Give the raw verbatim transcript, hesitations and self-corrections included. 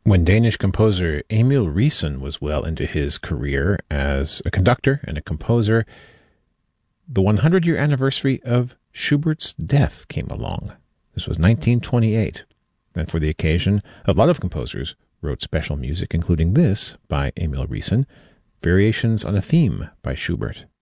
When Danish composer Emil Riisen was well into his career as a conductor and a composer, the hundred-year anniversary of Schubert's death came along. This was nineteen twenty-eight, and for the occasion, a lot of composers wrote special music, including this by Emil Riisen, Variations on a Theme by Schubert.